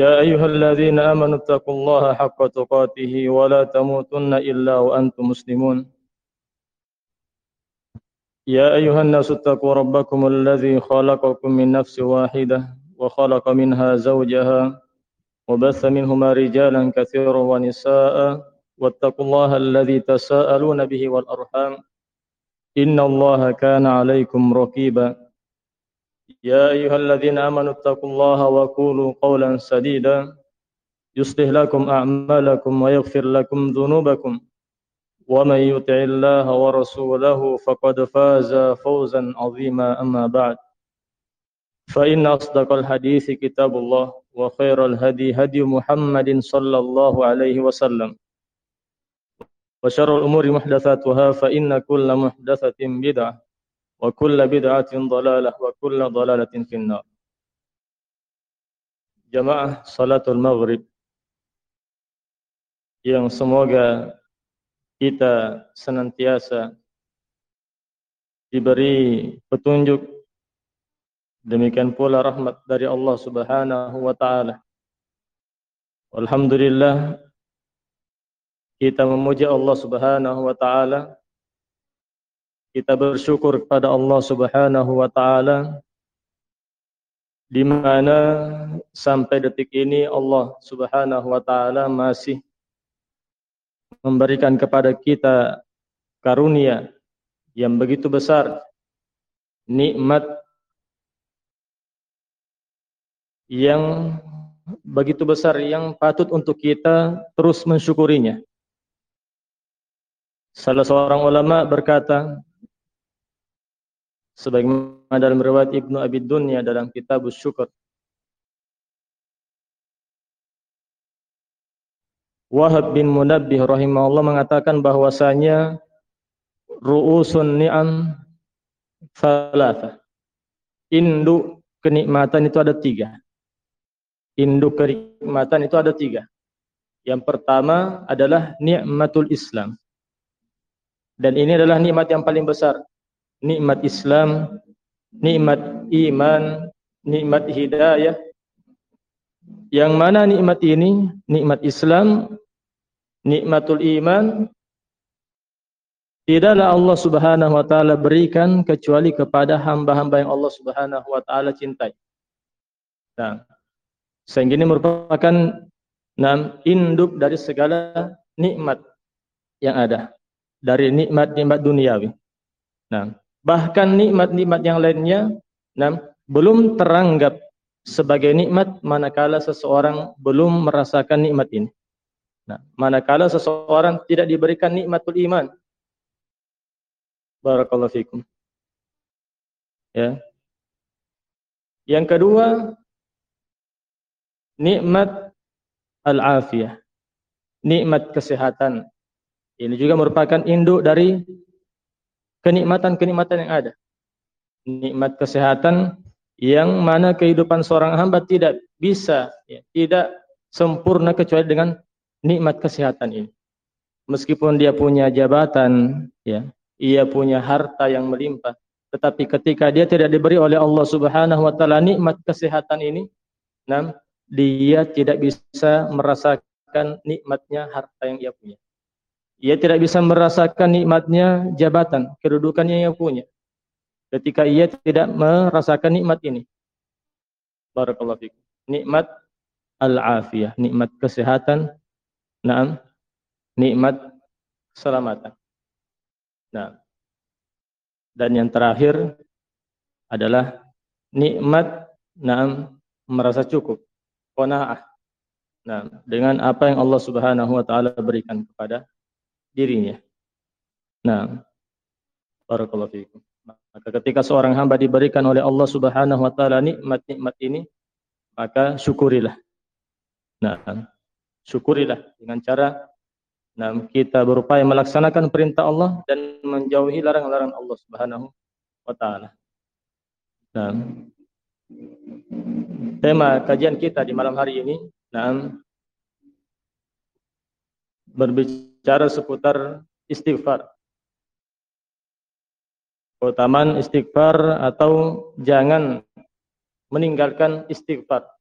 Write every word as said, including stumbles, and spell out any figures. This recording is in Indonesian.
يا أيها الذين آمنوا اتقوا الله حق تقاته ولا تموتن إلا وأنتم مسلمون يا أيها الناس اتقوا ربكم الذي خلقكم من نفس واحدة وخلق منها زوجها وبث منهما رجالا كثيرا ونساء واتقوا الله الذي تساءلون به والأرحام إن الله كان عليكم رقيبا يا أيها الذين آمنوا اتقوا الله وقولوا قولا سديدا يصلح لكم أعمالكم ويغفر لكم ذنوبكم ومن يطع الله ورسوله فقد فاز فوزا عظيما أما بعد فإن أصدق الحديث كتاب الله وخير الهدي هدي محمد صلى الله عليه وسلم وشر الأمور محدثاتها فإن كل محدثة بدعة وكل بدعة ضلالة وكل ضلالة في النار. Jamaah salatul maghrib yang semoga kita senantiasa diberi petunjuk, demikian pula rahmat dari Allah Subhanahu wa taala. Alhamdulillah, kita memuji Allah Subhanahu wa taala. Kita bersyukur kepada Allah Subhanahu wa taala di mana sampai detik ini Allah Subhanahu wa taala masih memberikan kepada kita karunia yang begitu besar, nikmat yang begitu besar yang patut untuk kita terus mensyukurinya. Salah seorang ulama berkata, sebagaimana dalam riwayat Ibnu Abi Dunya dalam kitab Syukur, Wahab bin Munabbih rahimahullah mengatakan bahwasanya ru'usun ni'am thalatha, induk kenikmatan itu ada tiga. Induk kenikmatan itu ada tiga. Yang pertama adalah nikmatul Islam, dan ini adalah nikmat yang paling besar. Nikmat Islam, nikmat iman, nikmat hidayah. Yang mana nikmat ini, nikmat Islam, nikmatul iman, tidaklah Allah Subhanahu wa taala berikan kecuali kepada hamba-hamba yang Allah Subhanahu wa taala cintai. Nah, sehingga ini merupakan nah, induk dari segala nikmat yang ada, dari nikmat-nikmat duniawi. Nah, bahkan nikmat-nikmat yang lainnya nah, belum teranggap sebagai nikmat manakala seseorang belum merasakan nikmat ini. Nah, manakala seseorang tidak diberikan nikmatul iman. Barakallahu fikum. Ya. Yang kedua, nikmat al-afiyah, nikmat kesehatan. Ini juga merupakan induk dari kenikmatan-kenikmatan yang ada. Nikmat kesehatan yang mana kehidupan seorang hamba tidak bisa, ya, tidak sempurna kecuali dengan nikmat kesehatan ini. Meskipun dia punya jabatan, ya, ia punya harta yang melimpah, tetapi ketika dia tidak diberi oleh Allah Subhanahu wa taala nikmat kesehatan ini, nah, dia tidak bisa merasakan nikmatnya harta yang ia punya. Ia tidak bisa merasakan nikmatnya jabatan, kedudukannya yang punya, ketika ia tidak merasakan nikmat ini. Barakallahu fikum. Nikmat al-afiyah, nikmat kesehatan, naam, nikmat keselamatan. Nah, dan yang terakhir adalah nikmat naam, merasa cukup, qanaah. Nah, dengan apa yang Allah Subhanahu wa taala berikan kepada dirinya. Nah, barakallahu fikum. Maka ketika seorang hamba diberikan oleh Allah Subhanahu wa taala nikmat-nikmat ini, maka syukurilah. Nah, syukurilah dengan cara nah, kita berupaya melaksanakan perintah Allah dan menjauhi larangan-larangan Allah Subhanahu wa taala. Nah, tema kajian kita di malam hari ini, nah, berbicara seputar istighfar. Keutamaan istighfar atau jangan meninggalkan istighfar.